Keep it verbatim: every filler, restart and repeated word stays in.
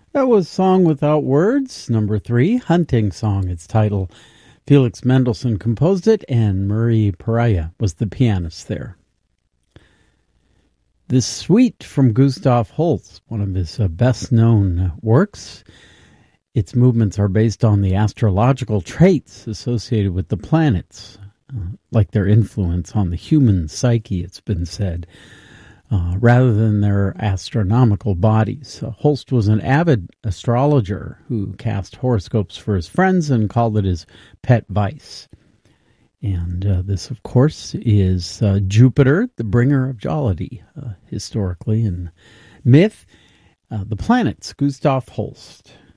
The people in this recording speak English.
That was Song Without Words, number three, Hunting Song, its title. Felix Mendelssohn composed it, and Murray Peraya was the pianist there. This suite from Gustav Holst, one of his uh, best-known works. Its movements are based on the astrological traits associated with the planets, uh, like their influence on the human psyche, it's been said. Uh, rather than their astronomical bodies. Uh, Holst was an avid astrologer who cast horoscopes for his friends and called it his pet vice. And uh, this, of course, is uh, Jupiter, the bringer of jollity, uh, historically in myth. Uh, the planets, Gustav Holst.